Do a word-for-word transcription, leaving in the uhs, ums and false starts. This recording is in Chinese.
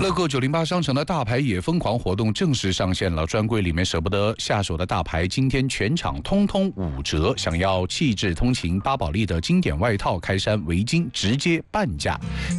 乐购九零八商城的大牌也疯狂活动正式上线了，专柜里面舍不得下手的大牌，今天全场通通五折。想要气质通勤巴宝莉的经典外套、开衫、围巾，直接半价。